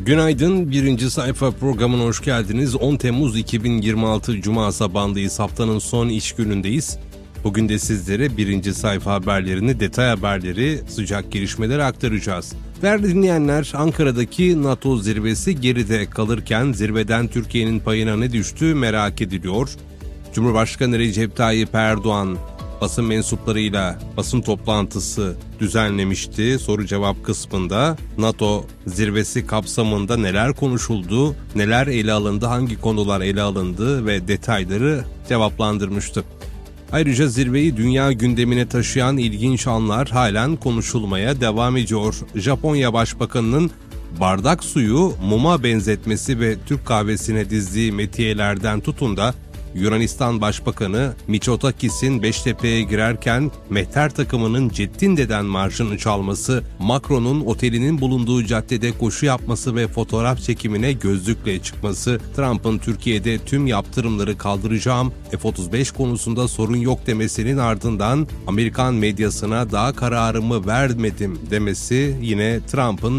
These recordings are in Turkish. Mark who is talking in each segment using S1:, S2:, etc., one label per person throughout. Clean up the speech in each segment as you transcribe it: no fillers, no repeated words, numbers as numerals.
S1: Günaydın, birinci sayfa programına hoş geldiniz. 10 Temmuz 2026 Cuma sabahındayız, haftanın son iş günündeyiz. Bugün de sizlere birinci sayfa haberlerini, detay haberleri, sıcak gelişmeleri aktaracağız. Değerli dinleyenler, Ankara'daki NATO zirvesi geride kalırken zirveden Türkiye'nin payına ne düştü merak ediliyor. Cumhurbaşkanı Recep Tayyip Erdoğan basın mensuplarıyla basın toplantısı düzenlemişti. Soru cevap kısmında NATO zirvesi kapsamında neler konuşuldu, neler ele alındı, hangi konular ele alındı ve detayları cevaplandırmıştı. Ayrıca zirveyi dünya gündemine taşıyan ilginç anlar halen konuşulmaya devam ediyor. Japonya Başbakanı'nın bardak suyu muma benzetmesi ve Türk kahvesine dizdiği metiyelerden tutun da Yunanistan Başbakanı Mitsotakis'in Beştepe'ye girerken mehter takımının Cettinde'den marşını çalması, Macron'un otelinin bulunduğu caddede koşu yapması ve fotoğraf çekimine gözlükle çıkması, Trump'ın Türkiye'de tüm yaptırımları kaldıracağım, F-35 konusunda sorun yok demesinin ardından Amerikan medyasına daha kararımı vermedim demesi, yine Trump'ın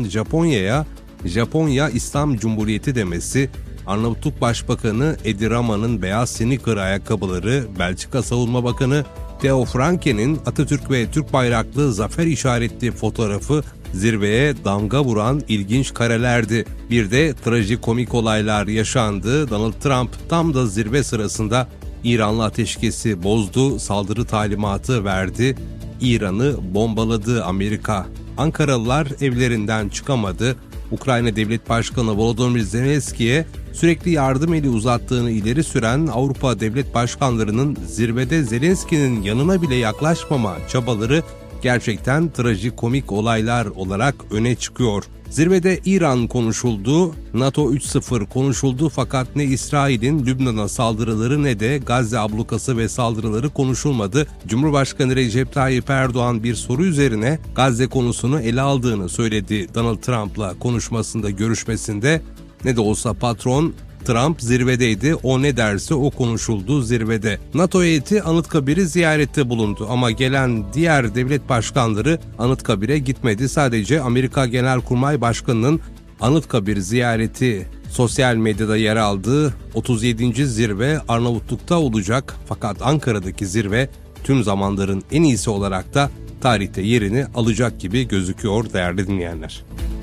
S1: Japonya İslam Cumhuriyeti demesi, Arnavutluk Başbakanı Edi Rama'nın beyaz sneaker ayakkabıları, Belçika Savunma Bakanı Theo Franken'in Atatürk ve Türk bayraklı zafer işaretli fotoğrafı zirveye damga vuran ilginç karelerdi. Bir de trajikomik olaylar yaşandı. Donald Trump tam da zirve sırasında İran'la ateşkesi bozdu, saldırı talimatı verdi. İran'ı bombaladı Amerika. Ankaralılar evlerinden çıkamadı. Ukrayna Devlet Başkanı Volodymyr Zelenski'ye sürekli yardım eli uzattığını ileri süren Avrupa devlet başkanlarının zirvede Zelenski'nin yanına bile yaklaşmama çabaları gerçekten trajikomik olaylar olarak öne çıkıyor. Zirvede İran konuşuldu, NATO 3.0 konuşuldu fakat ne İsrail'in Lübnan'a saldırıları ne de Gazze ablukası ve saldırıları konuşulmadı. Cumhurbaşkanı Recep Tayyip Erdoğan bir soru üzerine Gazze konusunu ele aldığını söyledi Donald Trump'la görüşmesinde. Ne de olsa patron Trump zirvedeydi, o ne derse o konuşuldu zirvede. NATO heyeti Anıtkabir'i ziyarette bulundu ama gelen diğer devlet başkanları Anıtkabir'e gitmedi. Sadece Amerika Genelkurmay Başkanı'nın Anıtkabir ziyareti sosyal medyada yer aldı. 37. zirve Arnavutluk'ta olacak fakat Ankara'daki zirve tüm zamanların en iyisi olarak da tarihte yerini alacak gibi gözüküyor değerli dinleyenler.